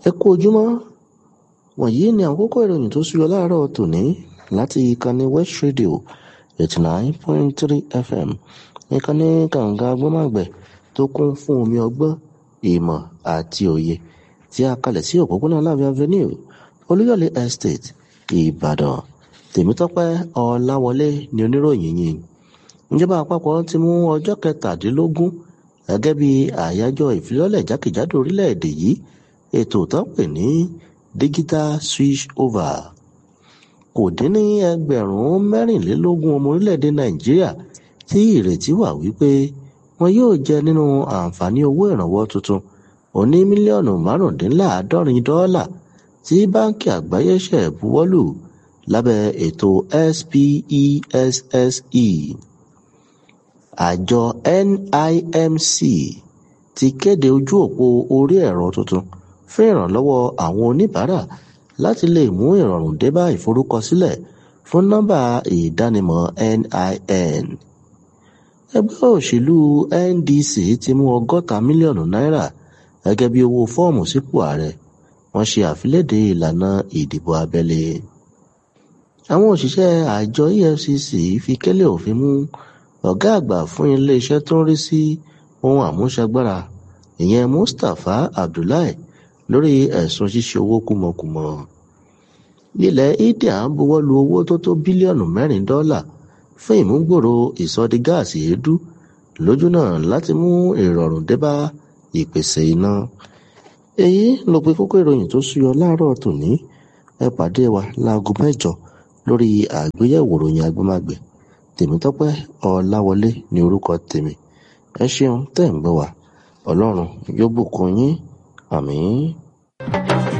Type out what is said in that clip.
Ẹ kú ojúmọ́. Wọ̀nyí ni àwọn kókó ìròyìn tó súyọ láàárọ̀ tòní láti ìkànnì West Radio 89.3 FM. Ìkànnì kànga agbọ́mọ̀gbẹ̀ tó kún fún omi ọgbọ́n, ìmọ̀ àti òye tí a kalẹ̀ sí òpópónà Aláàfin Avenue, Olúyọ̀lé Estate, Ìbàdàn. Tèmítọ́pẹ́ Ọláwọlé ni oníròyìn yìí. Ìjọba àpapọ̀ ti mú ọjọ́ 17 gẹ́gẹ́ bí àyájọ́ ìfilọ́lẹ̀ jákèjádò orílẹ̀-èdè yìí ètò tó pè ní digital switch over. Kò dín ní 24,000 ọmọ orílẹ̀-èdè Nàìjíríà tí ìrètí wà wípé wọn yóò jẹ nínú àǹfààní owó ìrànwọ́ tuntun oní mílíọ̀nù $75 tí báńkì àgbáyé ṣẹ̀ buwọ́lù lábẹ́ ètò SPESSE. Àjọ NIMC ti kéde ojú òpó orí ẹ̀rọ tuntun fún ìrànlọ́wọ́ àwọn oníbàárà láti lè mú ìrọ̀rùn dé bá ìforúkọsílẹ̀ fún nọ́mbà ìdánimọ̀ NIN. Ẹgbẹ́ òṣèlú NDC ti mú $60 mílíọ̀nù gẹ́gẹ́ bí owó fọ́ọ̀mù sípò ààrẹ. Wọ́n ṣe àfiléde ìlànà ìdìbò abẹ́lé. Àwọn òṣìṣẹ́ àjọ EFCC fi kélé òfin mú ọ̀gá àgbà fún iléeṣẹ́ tó ń rí sí ohun àmúṣagbára ìyẹn Mustapha Abdullahi lórí ẹ̀sùn ṣíṣe owó kúmọkùmọ. Ilẹ̀ India ń buwọ́lu owó tó tó bílíọ̀nù $4 fún ìmúgbòòrò ìsọdi gáàsì èédú lójúnà láti mú ìrọ̀rùn dé bá ìpèsè iná. Èyí ló pé kókó ìròyìn tó súyọ láàárọ̀ tòní. Ẹ pàdé wa láago 8 lórí àgbéyẹ̀wò ìròyìn agbọ́mọ̀gbẹ̀. Tèmítọ́pẹ́ Ọláwọlé ni orúkọ tèmi. Ẹ ṣeun tẹ́ ń gbọ́ wa. Ọlọ́run yóò bùkún yín. Àmín.